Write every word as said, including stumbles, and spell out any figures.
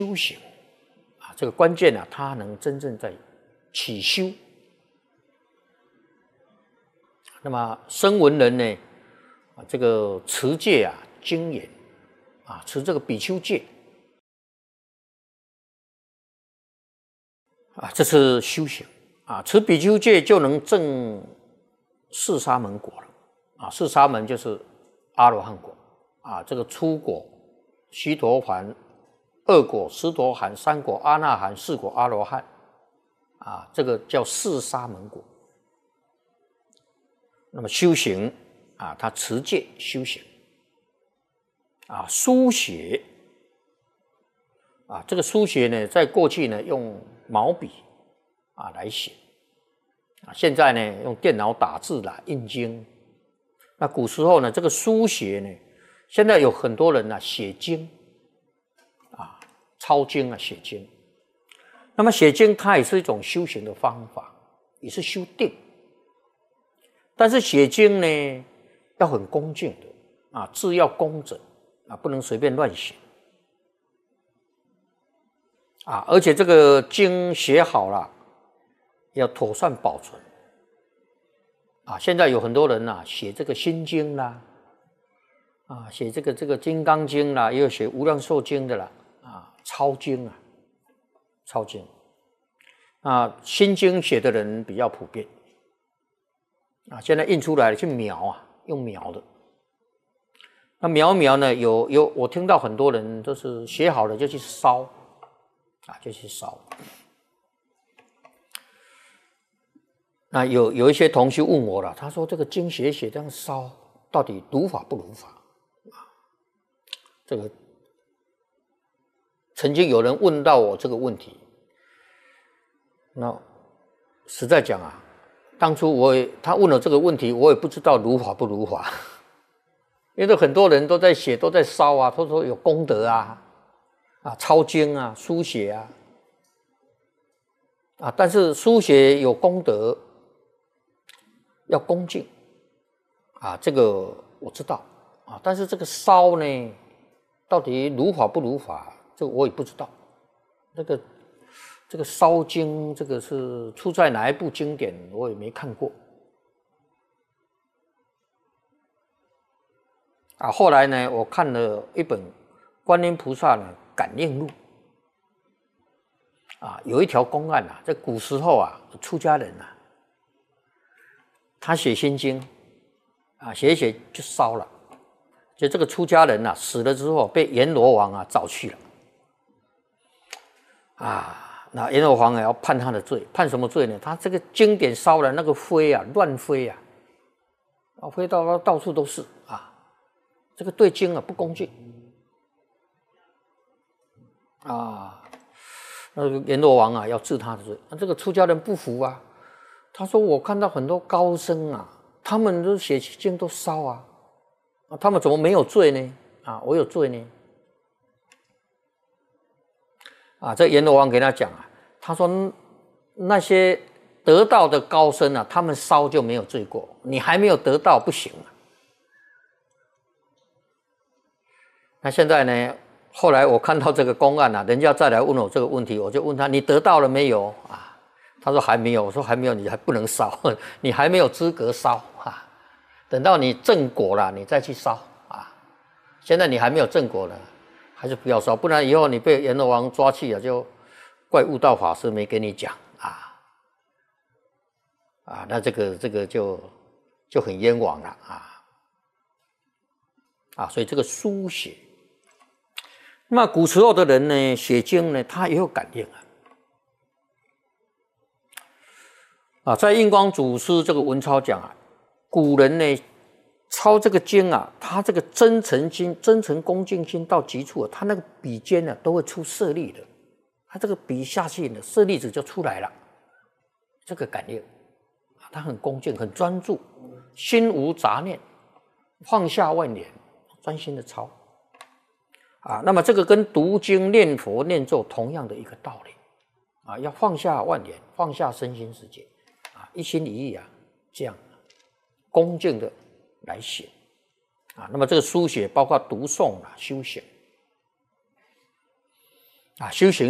修行啊，这个关键啊，它能真正在起修。那么声闻人呢，啊，这个持戒啊，精严啊，持这个比丘戒啊，这是修行啊，持比丘戒就能证四沙门果了啊，四沙门就是阿罗汉果啊，这个初果须陀洹，二果斯陀含，三果阿那含，四果阿罗汉啊，这个叫四沙门果。那么修行啊，他持戒修行啊，书写啊，这个书写呢，在过去呢用毛笔啊来写啊，现在呢用电脑打字啦、印经。那古时候呢，这个书写呢，现在有很多人呢、啊、写经啊，抄经啊，写经。那么写经它也是一种修行的方法，也是修定。但是写经呢，要很恭敬的啊，字要工整啊，不能随便乱写啊。而且这个经写好了，要妥善保存啊。现在有很多人啊，写这个心经啦，啊，写这个这个金刚经啦，也有写无量寿经的啦，啊，抄经啊，抄经啊，心经写的人比较普遍。啊，现在印出来了，去描啊，用描的。那描描呢，有有，我听到很多人都是写好了就去烧，啊，就去烧。那有有一些同学问我了，他说这个经写写这样烧，到底如法不如法？啊，这个曾经有人问到我这个问题，那实在讲啊。当初我也他问了这个问题，我也不知道如法不如法，因为很多人都在写，都在烧啊，都说有功德啊，啊，抄经啊，书写啊，啊，但是书写有功德，要恭敬啊，这个我知道啊，但是这个烧呢，到底如法不如法，这个我也不知道，这个。这个烧经，这个是出在哪一部经典，我也没看过。啊，后来呢，我看了一本《观音菩萨呢感应录》，啊，有一条公案啊，在古时候啊，出家人啊，他写心经，啊，写一写就烧了，就这个出家人啊，死了之后被阎罗王啊找去了，啊。那阎罗王也要判他的罪，判什么罪呢？他这个经典烧了，那个灰啊，乱飞啊，啊，飞到到处都是啊，这个对经啊不恭敬啊，那个阎罗王啊要治他的罪。那这个出家人不服啊，他说我看到很多高僧啊，他们都写经都烧啊，啊，他们怎么没有罪呢？啊，我有罪呢。啊，这阎罗王给他讲啊，他说那些得道的高僧啊，他们烧就没有罪过，你还没有得到不行啊。那现在呢，后来我看到这个公案啊，人家再来问我这个问题，我就问他，你得到了没有啊？他说还没有，我说还没有，你还不能烧，你还没有资格烧啊，等到你正果了，你再去烧啊。现在你还没有正果呢。还是不要烧，不然以后你被阎罗王抓去了，就怪悟道法师没跟你讲啊啊，那这个这个就就很冤枉了啊啊，所以这个书写，那古时候的人呢，写经呢，他也有感应啊啊，在印光祖师这个文钞讲啊，古人呢。抄这个经啊，他这个真诚心、真诚恭敬心到极处啊，他那个笔尖呢、啊、都会出舍利的，他这个笔下去呢，舍利子就出来了，这个感应，他很恭敬、很专注，心无杂念，放下万念，专心的抄啊。那么这个跟读经、念佛、念咒同样的一个道理啊，要放下万念，放下身心世界啊，一心一意啊，这样恭敬的。来写啊，那么这个书写包括读诵啊、修行啊，修行